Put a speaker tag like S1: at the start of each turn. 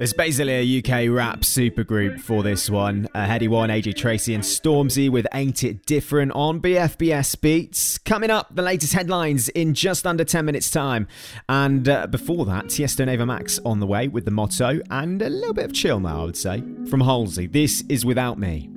S1: It's basically a UK rap supergroup for this one. Heady One, AJ Tracey and Stormzy with Ain't It Different on BFBS Beats. Coming up, the latest headlines in just under 10 minutes time. And before that, Tiesto and Ava Max on the way with The Motto and a little bit of chill now, I would say, from Halsey. This is Without Me.